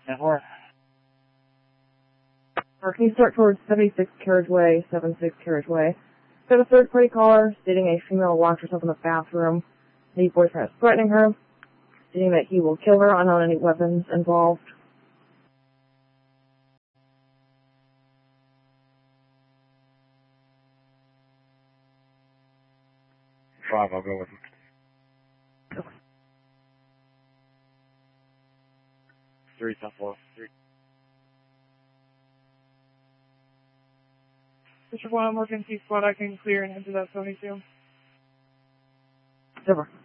Network. Or can you start towards 76 carriageway, 76 carriageway? Got a third-party caller stating a female locked herself in the bathroom. The boyfriend is threatening her, stating that he will kill her, unknown any weapons involved. 5, I'll go with him. 3, 10, 4, 3. Mr. 1, I'm working C squad. I can clear and enter that 72. Over.